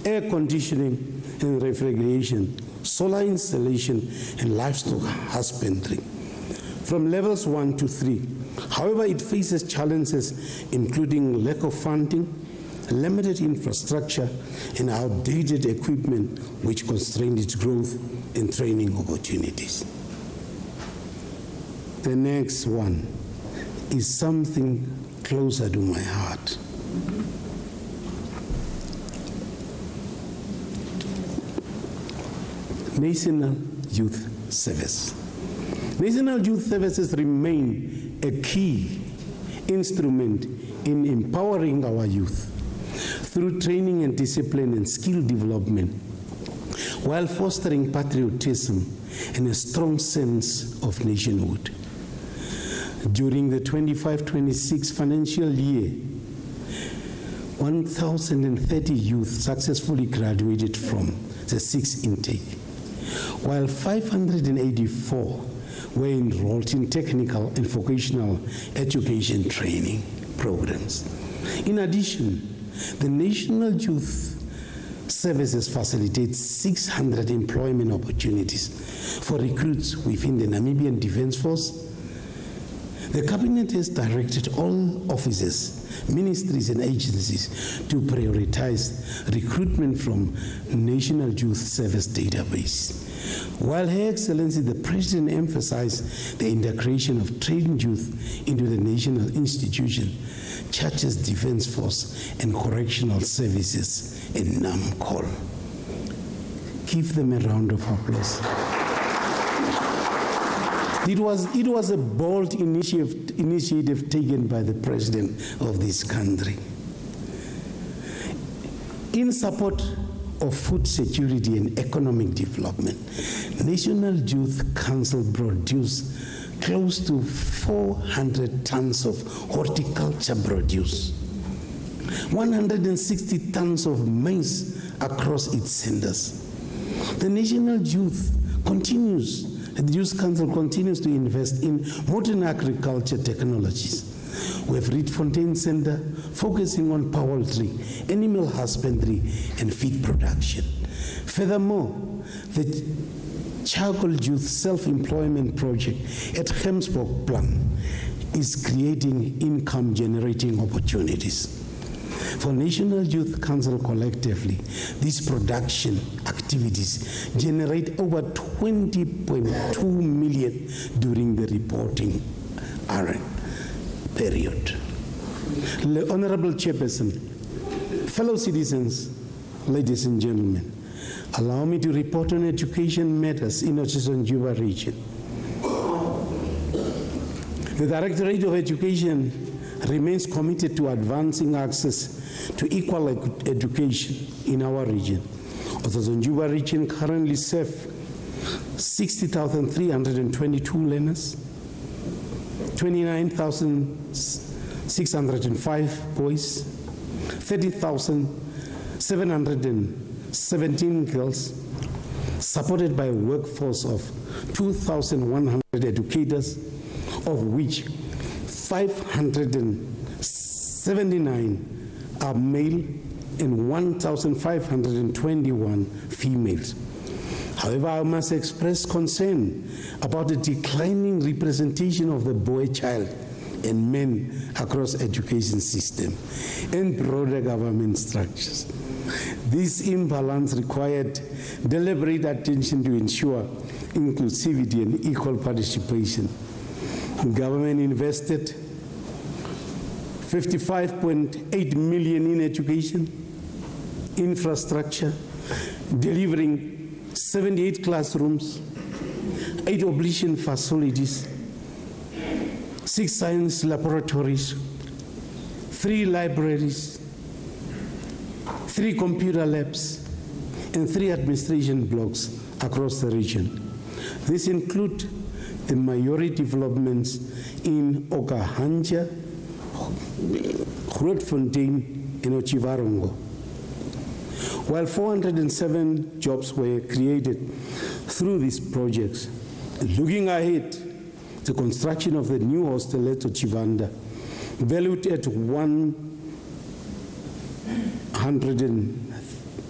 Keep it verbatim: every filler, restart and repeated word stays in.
air conditioning and refrigeration, solar installation, and livestock husbandry. From levels one to three, however, it faces challenges including lack of funding, limited infrastructure, and outdated equipment which constrain its growth and training opportunities. The next one is something closer to my heart. National Youth Service. National Youth Services remain a key instrument in empowering our youth through training and discipline and skill development, while fostering patriotism and a strong sense of nationhood. During the twenty-five twenty-six financial year, one thousand thirty youth successfully graduated from the sixth intake, while five hundred eighty-four were enrolled in technical and vocational education training programs. In addition, the National Youth Services facilitates six hundred employment opportunities for recruits within the Namibian Defence Force. The Cabinet has directed all offices, ministries and agencies to prioritize recruitment from National Youth Service database. While Her Excellency the President emphasized the integration of trained youth into the national institution, Churches Defence Force and Correctional Services in NAMCOL. Give them a round of applause. It was, it was a bold initiative, initiative taken by the President of this country. In support of food security and economic development, National Youth Council produced close to four hundred tons of horticulture produce, one hundred sixty tons of maize across its centers. The National Youth continues The Youth Council continues to invest in modern agriculture technologies. We have Rietfontein Center focusing on poultry, animal husbandry, and feed production. Furthermore, the Charcoal Youth Self-Employment Project at Gemsbok Plan is creating income-generating opportunities. For National Youth Council collectively, these production activities generate over twenty point two million during the reporting period. The Honorable Chairperson, fellow citizens, ladies and gentlemen, allow me to report on education matters in Otjizo-Njuba region. The Directorate of Education remains committed to advancing access to equal ed education in our region. Otjizo-Njuba region currently serves sixty thousand three hundred twenty-two learners, twenty-nine thousand six hundred five boys, thirty thousand seven hundred seventeen girls, supported by a workforce of two thousand one hundred educators, of which five hundred seventy-nine are male and one thousand five hundred twenty-one females. However, I must express concern about the declining representation of the boy child and men across education system and broader government structures. This imbalance required deliberate attention to ensure inclusivity and equal participation. Government invested fifty-five point eight million in education, infrastructure, delivering seventy-eight classrooms, eight obligation facilities, six science laboratories, three libraries, three computer labs, and three administration blocks across the region. This includes the majority developments in Okahanja, Grootfontein, and Otjiwarongo. While four hundred seven jobs were created through these projects, looking ahead, the construction of the new hostel at Chivanda, valued at one hundred